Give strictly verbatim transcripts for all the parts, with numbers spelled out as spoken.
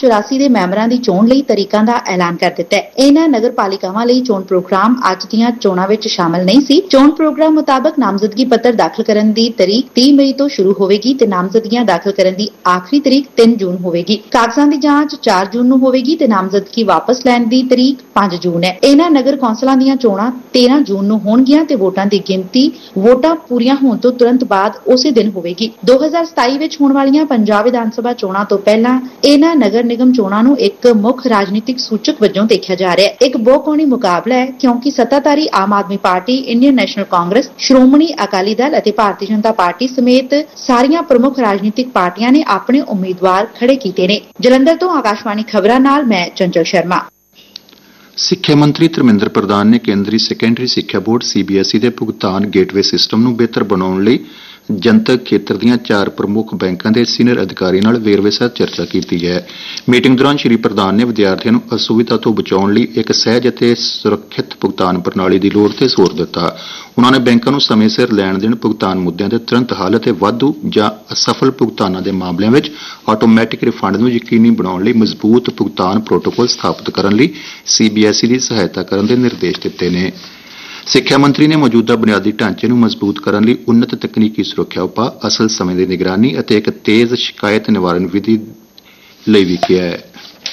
ਚੁਰਾਸੀ ਦੇ ਮੈਂਬਰਾਂ ਦੀ ਚੋਣ ਲਈ ਤਰੀਕਾਂ ਦਾ ਐਲਾਨ ਕਰ ਦਿੱਤਾ ਹੈ। ਇਹਨਾਂ ਨਗਰ ਪਾਲਿਕਾਵਾਂ ਲਈ ਚੋਣ ਪ੍ਰੋਗਰਾਮ ਅੱਜ ਦੀਆਂ ਚੋਣਾਂ ਵਿੱਚ ਸ਼ਾਮਲ ਨਹੀਂ ਸੀ। ਚੋਣ ਪ੍ਰੋਗਰਾਮ ਮੁਤਾਬਕ ਨਾਮਜ਼ਦਗੀ ਪੱਤਰ ਦਾਖਲ ਕਰਨ ਦੀ ਤਰੀਕ ਤੀਹ ਮਈ ਤੋਂ ਸ਼ੁਰੂ ਹੋਵੇਗੀ ਤੇ ਨਾਮਜ਼ਦਗੀਆਂ ਦਾਖਲ ਕਰਨ ਦੀ ਆਖਰੀ ਤਰੀਕ ਤਿੰਨ ਜੂਨ ਹੋਵੇਗੀ। ਕਾਗਜ਼ਾਂ ਦੀ ਜਾਂਚ ਚਾਰ ਜੂਨ ਨੂੰ ਹੋਵੇਗੀ ਤੇ ਨਾਮਜ਼ਦਗੀ ਵਾਪਸ ਲੈਣ ਦੀ ਤਰੀਕ ਪੰਜ ਜੂਨ ਹੈ। ਇਹਨਾਂ ਨਗਰ ਕੌਂਸਲਾਂ ਦੀਆਂ ਚੋਣਾਂ ਤੇਰਾਂ ਜੂਨ ਨੂੰ ਹੋਣਗੀਆਂ ਤੇ ਵੋਟਾਂ ਦੀ ਗਿਣਤੀ ਵੋਟਾਂ ਪੂਰੀਆਂ ਹੋਣ ਤੋਂ ਤੁਰੰਤ ਬਾਅਦ ਉਸੇ ਦਿਨ ਹੋਵੇਗੀ। ਦੋ ਹਜ਼ਾਰ ਸਤਾਈ ਵਿੱਚ ਹੋਣ ਵਾਲੀਆਂ ਪੰਜਾਬ ਵਿਧਾਨ ਸਭਾ ਚੋਣਾਂ ਤੋਂ ਪਹਿਲਾਂ ਇਹਨਾਂ ਨਗਰ ਨਿਗਮ ਚੋਣਾਂ ਨੂੰ ਇੱਕ ਮੁੱਖ ਰਾਜਨੀਤਿਕ ਸੂਚਕ ਵਜੋਂ ਦੇਖਿਆ ਜਾ ਰਿਹਾ ਹੈ। ਇੱਕ ਬਹੁਕੌਮੀ ਮੁਕਾਬਲਾ ਹੈ ਕਿਉਂਕਿ ਸੱਤਾਧਾਰੀ Aam Aadmi party, Indian national Congress, Shiromani Akali Dal ਅਤੇ ਭਾਰਤੀ ਜਨਤਾ ਪਾਰਟੀ ਸਮੇਤ ਸਾਰੀਆਂ ਪ੍ਰਮੁੱਖ ਰਾਜਨੀਤਿਕ ਪਾਰਟੀਆਂ ਨੇ ਆਪਣੇ ਉਮੀਦਵਾਰ ਖੜੇ ਕੀਤੇ ਨੇ। ਜਲੰਧਰ ਤੋਂ ਆਕਾਸ਼ਵਾਣੀ ਖਬਰਾਂ ਨਾਲ ਮੈਂ ਚੰਚਲ ਸ਼ਰਮਾ। ਸਿੱਖਿਆ ਮੰਤਰੀ ਧਰਮਿੰਦਰ ਪ੍ਰਧਾਨ ਨੇ ਕੇਂਦਰੀ ਸੈਕੰਡਰੀ ਸਿੱਖਿਆ board C B S E ਦੇ ਭੁਗਤਾਨ ਗੇਟਵੇ ਸਿਸਟਮ ਨੂੰ ਬਿਹਤਰ ਬਣਾਉਣ ਲਈ ਜਨਤਕ ਖੇਤਰ ਦੀਆਂ ਚਾਰ ਪ੍ਰਮੁੱਖ ਬੈਂਕਾਂ ਦੇ ਸੀਨੀਅਰ ਅਧਿਕਾਰੀ ਨਾਲ ਵੇਰਵੇਸਰ ਚਰਚਾ ਕੀਤੀ ਹੈ। ਮੀਟਿੰਗ ਦੌਰਾਨ ਸ਼੍ਰੀ ਪ੍ਰਧਾਨ ਨੇ ਵਿਦਿਆਰਥੀਆਂ ਨੂੰ ਅਸੁਵਿਧਾ ਤੋਂ ਬਚਾਉਣ ਲਈ ਇੱਕ ਸਹਿਜ ਅਤੇ ਸੁਰੱਖਿਅਤ ਭੁਗਤਾਨ ਪ੍ਰਣਾਲੀ ਦੀ ਲੋੜ ਤੇ ਜ਼ੋਰ ਦਿੱਤਾ। ਉਨ੍ਹਾਂ ਨੇ ਬੈਂਕਾਂ ਨੂੰ ਸਮੇਂ ਸਿਰ ਲੈਣ ਦੇਣ, ਭੁਗਤਾਨ ਮੁੱਦਿਆਂ ਦੇ ਤੁਰੰਤ ਹੱਲ ਅਤੇ ਵਾਧੂ ਜਾਂ ਅਸਫਲ ਭੁਗਤਾਨਾਂ ਦੇ ਮਾਮਲਿਆਂ ਵਿੱਚ ਆਟੋਮੈਟਿਕ ਰਿਫੰਡ ਨੂੰ ਯਕੀਨੀ ਬਣਾਉਣ ਲਈ ਮਜ਼ਬੂਤ ਭੁਗਤਾਨ ਪ੍ਰੋਟੋਕਾਲ ਸਥਾਪਿਤ ਕਰਨ ਲਈ ਸੀ ਬੀ ਐਸ ਈ ਦੀ ਸਹਾਇਤਾ ਕਰਨ ਦੇ ਨਿਰਦੇਸ਼ ਦਿੱਤੇ ਨੇ। ਸਿੱਖਿਆ ਮੰਤਰੀ ਨੇ ਮੌਜੂਦਾ ਬੁਨਿਆਦੀ ਢਾਂਚੇ ਨੂੰ ਮਜ਼ਬੂਤ ਕਰਨ ਲਈ ਉੱਨਤ ਤਕਨੀਕੀ ਸੁਰੱਖਿਆ ਉਪਾਅ, ਅਸਲ ਸਮੇਂ ਦੀ ਨਿਗਰਾਨੀ ਅਤੇ ਇੱਕ ਤੇਜ਼ ਸ਼ਿਕਾਇਤ ਨਿਵਾਰਨ ਵਿਧੀ ਲਈ ਵੀ ਕਿਹਾ ਹੈ।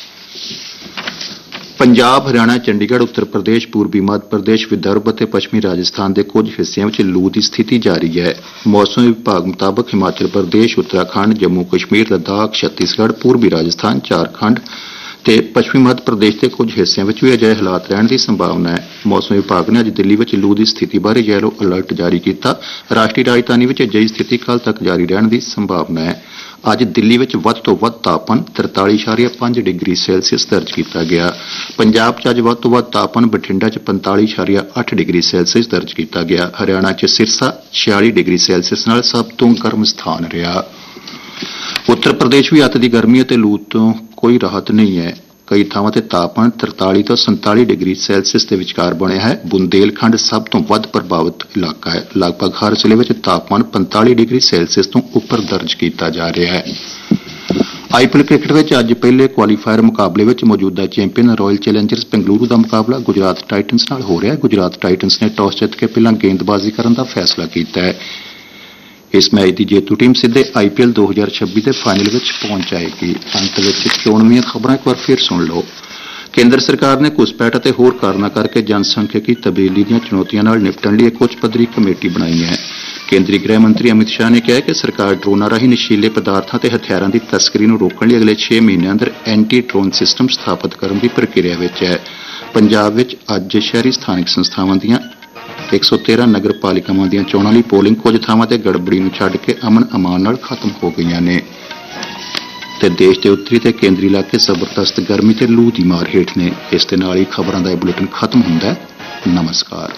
ਪੰਜਾਬ, ਹਰਿਆਣਾ, ਚੰਡੀਗੜ੍ਹ, ਉੱਤਰ ਪ੍ਰਦੇਸ਼, ਪੂਰਬੀ ਮੱਧ ਪ੍ਰਦੇਸ਼, ਵਿਦਰਭ ਅਤੇ ਪੱਛਮੀ ਰਾਜਸਥਾਨ ਦੇ ਕੁਝ ਹਿੱਸਿਆਂ ਵਿੱਚ ਲੂ ਦੀ ਸਥਿਤੀ ਜਾਰੀ ਹੈ। ਮੌਸਮ ਵਿਭਾਗ ਮੁਤਾਬਕ ਹਿਮਾਚਲ ਪ੍ਰਦੇਸ਼, ਉੱਤਰਾਖੰਡ, ਜੰਮੂ ਕਸ਼ਮੀਰ, ਲੱਦਾਖ, ਛੱਤੀਸਗੜ੍ਹ, ਪੂਰਬੀ ਰਾਜਸਥਾਨ, ਝਾਰਖੰਡ ਤੇ ਪੱਛਮੀ ਮੱਧ ਪ੍ਰਦੇਸ਼ ਦੇ ਕੁਝ ਹਿੱਸਿਆਂ ਵਿੱਚ ਵੀ ਅਜਿਹੇ ਹਾਲਾਤ ਰਹਿਣ ਦੀ ਸੰਭਾਵਨਾ ਹੈ। ਮੌਸਮ ਵਿਭਾਗ ਨੇ ਅੱਜ ਦਿੱਲੀ ਵਿੱਚ ਲੂ ਦੀ ਸਥਿਤੀ ਬਾਰੇ ਯੈਲੋ ਅਲਰਟ ਜਾਰੀ ਕੀਤਾ। ਰਾਸ਼ਟਰੀ ਰਾਜਧਾਨੀ ਵਿੱਚ ਅਜਿਹੀ ਸਥਿਤੀ ਕੱਲ੍ਹ ਤੱਕ ਜਾਰੀ ਰਹਿਣ ਦੀ ਸੰਭਾਵਨਾ ਹੈ। ਅੱਜ ਦਿੱਲੀ ਵਿੱਚ ਵੱਧ ਤੋਂ ਵੱਧ ਤਾਪਮਾਨ ਤਰਤਾਲੀ ਦਸ਼ਮਲਵ ਪੰਜ ਡਿਗਰੀ ਸੈਲਸੀਅਸ ਦਰਜ ਕੀਤਾ ਗਿਆ। ਪੰਜਾਬ 'ਚ ਅੱਜ ਵੱਧ ਤੋਂ ਵੱਧ ਤਾਪਮਾਨ ਬਠਿੰਡਾ 'ਚ ਪੰਤਾਲੀ ਦਸ਼ਮਲਵ ਅੱਠ ਡਿਗਰੀ ਸੈਲਸੀਅਸ ਦਰਜ ਕੀਤਾ ਗਿਆ। ਹਰਿਆਣਾ 'ਚ ਸਿਰਸਾ ਛਿਆਲੀ ਡਿਗਰੀ ਸੈਲਸੀਅਸ ਨਾਲ ਸਭ ਤੋਂ ਗਰਮ ਸਥਾਨ ਰਿਹਾ। ਉੱਤਰ ਪ੍ਰਦੇਸ਼ ਵੀ ਅੱਤ ਦੀ ਗਰਮੀ ਅਤੇ ਲੂ ਤੋਂ ਕੋਈ ਰਾਹਤ ਨਹੀਂ ਹੈ। ਕਈ ਥਾਵਾਂ ਤੇ ਤਾਪਮਾਨ ਤਰਤਾਲੀ ਤੋਂ ਸੰਤਾਲੀ ਡਿਗਰੀ ਸੈਲਸੀਅਸ ਦੇ ਵਿਚਕਾਰ ਬਣਿਆ ਹੈ। ਬੁੰਦੇਲਖੰਡ ਸਭ ਤੋਂ ਵੱਧ ਪ੍ਰਭਾਵਿਤ ਇਲਾਕਾ ਹੈ। ਲਗਭਗ ਹਰ ਜ਼ਿਲ੍ਹੇ ਵਿੱਚ ਤਾਪਮਾਨ ਪੰਤਾਲੀ ਡਿਗਰੀ ਸੈਲਸੀਅਸ ਤੋਂ ਉੱਪਰ ਦਰਜ ਕੀਤਾ ਜਾ ਰਿਹਾ ਹੈ। ਆਈ ਪੀ ਐਲ ਕ੍ਰਿਕਟ ਵਿੱਚ ਅੱਜ ਪਹਿਲੇ ਕੁਆਲੀਫਾਇਰ ਮੁਕਾਬਲੇ ਵਿੱਚ ਮੌਜੂਦਾ ਚੈਂਪੀਅਨ ਰਾਇਲ ਚੈਲੰਜਰਸ ਬੰਗਲੁਰੂ ਦਾ ਮੁਕਾਬਲਾ ਗੁਜਰਾਤ ਟਾਈਟਨਸ ਨਾਲ ਹੋ ਰਿਹਾ ਹੈ। ਗੁਜਰਾਤ ਟਾਈਟਨਸ ਨੇ ਟਾਸ ਜਿੱਤ ਕੇ ਪਹਿਲਾਂ ਗੇਂਦਬਾਜ਼ੀ ਕਰਨ ਦਾ ਫੈਸਲਾ ਕੀਤਾ ਹੈ। ਇਸ ਮੈਚ ਦੀ ਜੇਤੂ ਟੀਮ ਸਿੱਧੇ ਆਈ ਪੀ ਐਲ ਦੋ ਹਜ਼ਾਰ ਛੱਬੀ ਦੇ ਫਾਈਨਲ ਵਿੱਚ ਪਹੁੰਚ ਜਾਏਗੀ। ਅੰਤ ਵਿੱਚ ਚੋਣਵੀਆਂ ਖਬਰਾਂ ਇੱਕ ਵਾਰ ਫਿਰ ਸੁਣ ਲਓ। ਕੇਂਦਰ ਸਰਕਾਰ ਨੇ ਘੁਸਪੈਠ ਅਤੇ ਹੋਰ ਕਾਰਨਾਂ ਕਰਕੇ ਜਨਸੰਖਿਅਕੀ ਤਬਦੀਲੀ ਦੀਆਂ ਚੁਣੌਤੀਆਂ ਨਾਲ ਨਿਪਟਣ ਲਈ ਇੱਕ ਉੱਚ ਪੱਧਰੀ ਕਮੇਟੀ ਬਣਾਈ ਹੈ। ਕੇਂਦਰੀ ਗ੍ਰਹਿ ਮੰਤਰੀ ਅਮਿਤ ਸ਼ਾਹ ਨੇ ਕਿਹਾ ਕਿ ਸਰਕਾਰ ਡਰੋਨਾਂ ਰਾਹੀਂ ਨਸ਼ੀਲੇ ਪਦਾਰਥਾਂ ਤੇ ਹਥਿਆਰਾਂ ਦੀ ਤਸਕਰੀ ਨੂੰ ਰੋਕਣ ਲਈ ਅਗਲੇ ਛੇ ਮਹੀਨਿਆਂ ਅੰਦਰ ਐਂਟੀ ਡਰੋਨ ਸਿਸਟਮ ਸਥਾਪਿਤ ਕਰਨ ਦੀ ਪ੍ਰਕਿਰਿਆ ਵਿੱਚ ਹੈ। ਪੰਜਾਬ ਵਿੱਚ ਅੱਜ ਸ਼ਹਿਰੀ ਸਥਾਨਕ ਸੰਸਥਾਵਾਂ ਦੀਆਂ ਇੱਕ ਸੌ ਤੇਰਾਂ ਨਗਰ ਪਾਲਿਕਾਵਾਂ ਦੀਆਂ ਚੋਣਾਂ ਲਈ ਪੋਲਿੰਗ ਕੁਝ ਥਾਵਾਂ ਤੇ ਗੜਬੜੀ ਨੂੰ ਛੱਡ ਕੇ ਅਮਨ ਅਮਾਨ ਨਾਲ ਖਤਮ ਹੋ ਗਈਆਂ ਨੇ ਤੇ ਦੇਸ਼ ਦੇ ਉੱਤਰੀ ਤੇ ਕੇਂਦਰੀ ਇਲਾਕੇ ਜ਼ਬਰਦਸਤ ਗਰਮੀ ਤੇ ਲੂ ਦੀ ਮਾਰ ਹੇਠ ਨੇ। ਇਸ ਦੇ ਨਾਲ ਹੀ ਖਬਰਾਂ ਦਾ ਇਹ ਬੁਲੇਟਿਨ ਖਤਮ ਹੁੰਦਾ ਹੈ। ਨਮਸਕਾਰ।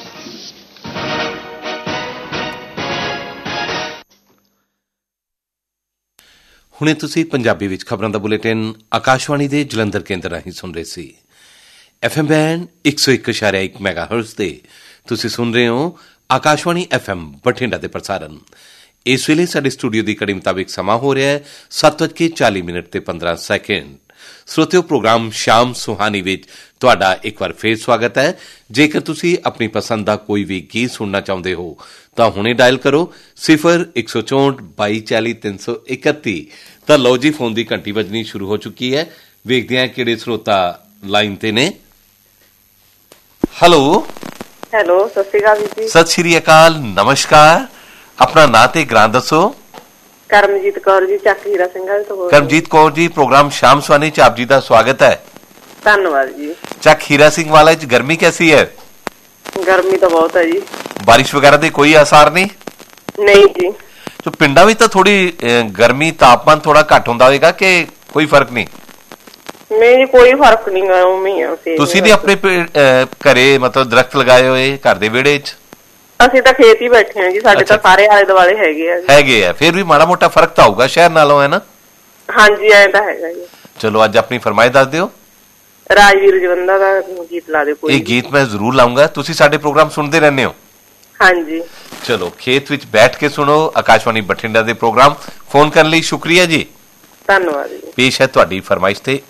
ਹੁਣੇ ਤੁਸੀਂ ਪੰਜਾਬੀ ਵਿੱਚ ਖਬਰਾਂ ਦਾ ਬੁਲੇਟਿਨ ਆਕਾਸ਼ਵਾਣੀ ਦੇ ਜਲੰਧਰ ਕੇਂਦਰ ਰਾਹੀਂ ਸੁਣ ਰਹੇ ਸੀ। ਐਫ ਐਮ ਬੈਂਡ ਇੱਕ ਸੌ ਇੱਕ ਇਸ਼ਾਰਾ ਇੱਕ ਮੈਗਾਹਰਟਜ਼ ਤੇ ਤੁਸੀਂ ਸੁਣ ਰਹੇ ਹੋ ਆਕਾਸ਼ਵਾਣੀ ਐਫ ਐਮ ਬਠਿੰਡਾ ਦੇ ਪ੍ਰਸਾਰਣ। ਇਸ ਵੇਲੇ ਸਾਡੇ ਸਟੂਡੀਓ ਦੀ ਘੜੀ ਮੁਤਾਬਿਕ ਸਮਾਂ ਹੋ ਰਿਹਾ ਹੈ ਸੱਤ ਵੱਜ ਕੇ ਚਾਲੀ ਮਿੰਟ ਤੇ ਪੰਦਰਾਂ ਸੈਕਿੰਡ। ਸਰੋਤਿਓ, ਪ੍ਰੋਗਰਾਮ ਸ਼ਾਮ ਸੁਹਾਨੀ ਵਿੱਚ ਤੁਹਾਡਾ ਇੱਕ ਵਾਰ ਫੇਰ ਸਵਾਗਤ ਹੈ। ਜੇਕਰ ਤੁਸੀਂ ਆਪਣੀ ਪਸੰਦ ਦਾ ਕੋਈ ਵੀ ਗੀਤ ਸੁਣਨਾ ਚਾਹੁੰਦੇ ਹੋ ਤਾਂ ਹੁਣੇ ਡਾਇਲ ਕਰੋ ਸਿਫਰ ਇੱਕ ਸੌ ਚੌਂਹਠ ਬਾਈ ਚਾਲੀ ਤਿੰਨ ਸੌ ਇਕੱਤੀ। ਤਾਂ ਲਓ ਜੀ, ਫੋਨ ਦੀ ਘੰਟੀ ਵੱਜਣੀ ਸ਼ੁਰੂ ਹੋ ਚੁੱਕੀ ਹੈ। ਵੇਖਦੇ ਹਾਂ ਕਿਹੜੇ ਸਰੋਤਾ ਲਾਈਨ ਤੇ ਨੇ। ਹੈਲੋ ਹੈਲੋ, ਸਤਿ ਸ਼੍ਰੀ ਅਕਾਲ ਜੀ। ਸਤਿ ਸ਼੍ਰੀ ਅਕਾਲ, ਨਮਸਕਾਰ। ਆਪਣਾ ਨਾਂ ਤੇ ਗ੍ਰਾਂ ਦੱਸੋ। ਕਰਮਜੀਤ ਕੌਰ ਜੀ, ਚੱਕ ਹੀਰਾ ਸਿੰਘਾਂ ਤੋਂ। ਕਰਮਜੀਤ ਕੌਰ ਜੀ, ਪ੍ਰੋਗਰਾਮ ਸ਼ਾਮ ਸੁਹਾਨੀ ਚ ਆਪ ਜੀ ਦਾ ਸਵਾਗਤ ਹੈ। ਧੰਨਵਾਦ ਜੀ। ਚੱਕ ਹੀਰਾ ਸਿੰਘ ਵਾਲਾ ਚ ਗਰਮੀ ਕੈਸੀ ਹੈ? ਗਰਮੀ ਤਾਂ ਬਹੁਤ ਹੈ ਜੀ। ਬਾਰਿਸ਼ ਵਗੈਰਾ ਦੇ ਕੋਈ ਆਸਾਰ ਨਹੀਂ? ਨਹੀਂ ਜੀ। ਜੋ ਪਿੰਡਾਂ ਵਿੱਚ ਤਾਂ ਥੋੜੀ ਗਰਮੀ, ਤਾਪਮਾਨ ਥੋੜਾ ਘੱਟ ਹੁੰਦਾ ਹੋਵੇਗਾ ਕਿ ਕੋਈ ਫਰਕ ਨਹੀਂ? ਨਹੀਂ ਜੀ, ਕੋਈ ਫਰਕ ਨਹੀਂ ਗਾ, ਉਵੇਂ ਹੀ ਆ। ਤੁਸੀਂ ਵੀ ਆਪਣੇ ਘਰੇ ਮਤਲਬ ਦਰਖਤ ਲਗਾਏ ਹੋਏ ਘਰ ਦੇ ਵਿਹੜੇ ਚ? ਅਸੀਂ ਤਾਂ ਖੇਤ ਹੀ ਬੈਠੇ ਹਾਂ ਜੀ, ਸਾਡੇ ਤਾਂ ਸਾਰੇ ਆਲੇ ਦੁਆਲੇ ਹੈਗੇ ਆ ਹੈਗੇ ਆ ਫਿਰ ਵੀ ਮਾੜਾ ਮੋਟਾ ਫਰਕ ਤਾਂ ਹੋਊਗਾ ਸ਼ਹਿਰ ਨਾਲੋਂ, ਹੈ ਨਾ? ਹਾਂਜੀ, ਐ ਤਾਂ ਹੈਗਾ ਜੀ। ਚਲੋ ਅੱਜ ਆਪਣੀ ਫਰਮਾਇਸ਼ ਦੱਸ ਦਿਓ। ਰਾਜਵੀਰ ਜਵੰਦਾ ਦਾ ਗੀਤ ਲਾ ਦਿਓ ਕੋਈ। ਇਹ ਗੀਤ ਮੈਂ ਜ਼ਰੂਰ ਲਾਉਂਗਾ। ਤੁਸੀਂ ਸਾਡੇ ਪ੍ਰੋਗਰਾਮ ਸੁਣਦੇ ਰਹਿੰਦੇ ਹੋ? ਹਾਂਜੀ। ਚਲੋ ਖੇਤ ਵਿੱਚ ਬੈਠ ਕੇ ਸੁਣੋ ਆਕਾਸ਼ਵਾਣੀ ਬਠਿੰਡਾ ਦੇ ਪ੍ਰੋਗਰਾਮ। ਫੋਨ ਕਰਨ ਲਈ ਸ਼ੁਕਰੀਆ ਜੀ। ਧੰਨਵਾਦ ਜੀ। ਪੇਸ਼ ਹੈ ਤੁਹਾਡੀ ਫਰਮਾਇਸ਼ ਤੇ